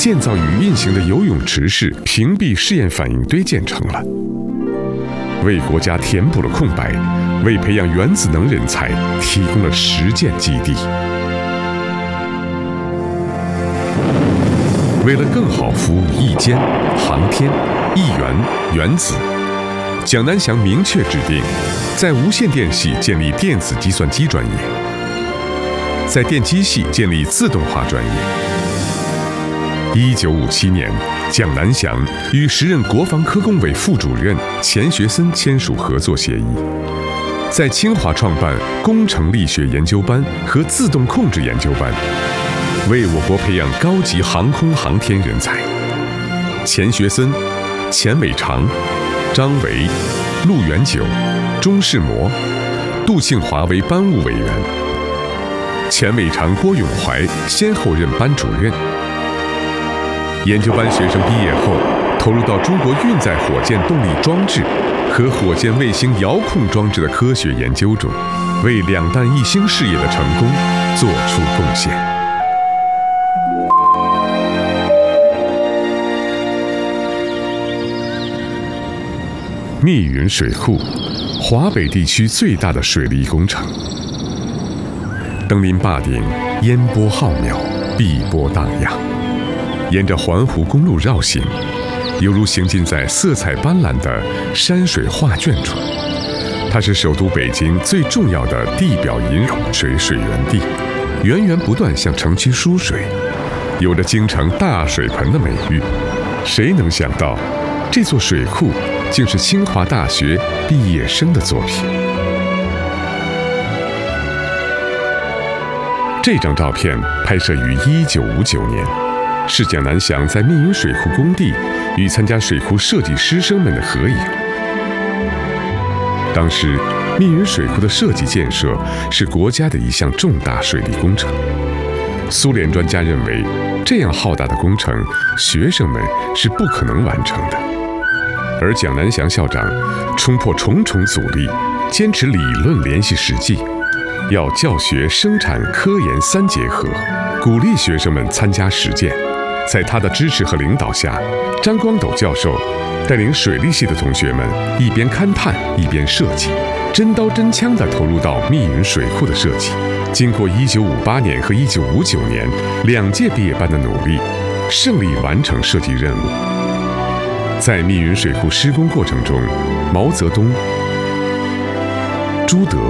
建造与运行的游泳池室、屏蔽试验反应堆建成了，为国家填补了空白，为培养原子能人才提供了实践基地。为了更好服务义监、航天、义源、原子，蒋南翔明确指定，在无线电系建立电子计算机专业，在电机系建立自动化专业。1957年，蒋南翔与时任国防科工委副主任钱学森签署合作协议，在清华创办工程力学研究班和自动控制研究班，为我国培养高级航空航天人才。钱学森、钱伟长、张维、陆元久、钟世模、杜庆华为班务委员，钱伟长、郭永怀先后任班主任。研究班学生毕业后，投入到中国运载火箭动力装置和火箭卫星遥控装置的科学研究中，为两弹一星事业的成功做出贡献。密云水库，华北地区最大的水利工程。登临坝顶，烟波浩渺，碧波荡漾。沿着环湖公路绕行，犹如行进在色彩斑斓的山水画卷中。它是首都北京最重要的地表引水源地，源源不断向城区输水，有着京城大水盆的美誉。谁能想到，这座水库竟是清华大学毕业生的作品？这张照片拍摄于1959年。是蒋南翔在密云水库工地与参加水库设计师生们的合影。当时，密云水库的设计建设是国家的一项重大水利工程。苏联专家认为，这样浩大的工程，学生们是不可能完成的。而蒋南翔校长冲破重重阻力，坚持理论联系实际，要教学、生产、科研三结合，鼓励学生们参加实践。在他的支持和领导下，张光斗教授带领水利系的同学们一边勘探一边设计，真刀真枪地投入到密云水库的设计。经过1958年和1959年2届毕业班的努力，胜利完成设计任务。在密云水库施工过程中，毛泽东、朱德、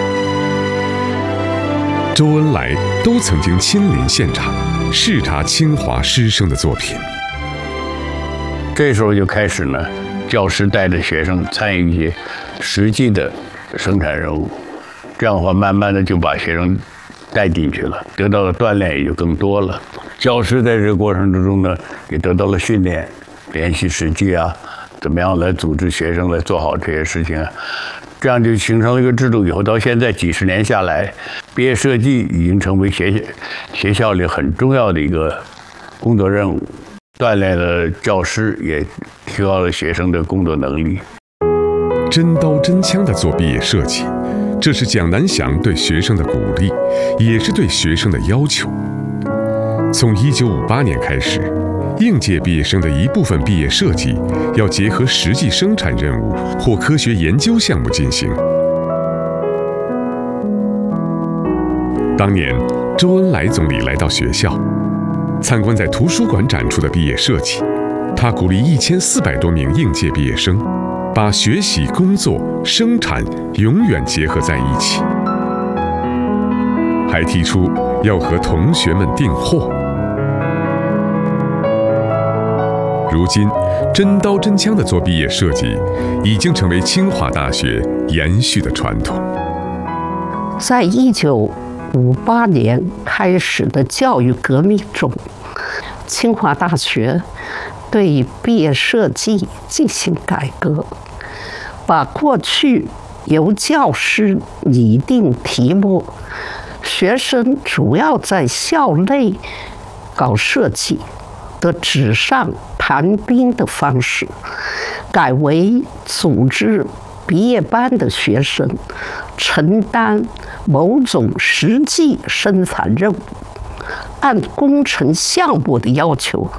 周恩来都曾经亲临现场视察清华师生的作品。 这时候就开始呢，教师带着学生参与一些实际的生产任务，这样的话慢慢的就把学生带进去了，得到的锻炼也就更多了。教师在这个过程之中呢，也得到了训练，联系实际啊，怎么样来组织学生来做好这些事情啊。这样就形成了一个制度，以后到现在几十年下来，毕业设计已经成为学校里很重要的一个工作任务，锻炼了教师，也提高了学生的工作能力。 真刀真枪地做毕业设计，这是蒋南翔对学生的鼓励，也是对学生的要求。从1958年开始，应届毕业生的一部分毕业设计要结合实际生产任务或科学研究项目进行。当年，周恩来总理来到学校，参观在图书馆展出的毕业设计，他鼓励1400多名应届毕业生，把学习、工作、生产永远结合在一起，还提出要和同学们订货。如今，真刀真枪地做毕业设计，已经成为清华大学延续的传统。 在1958年开始的教育革命中，清华大学对毕业设计进行改革，把过去由教师拟定题目，学生主要在校内搞设计的纸上谈兵的方式，改为组织毕业班的学生承担某种实际生产任务，按工程项目的要求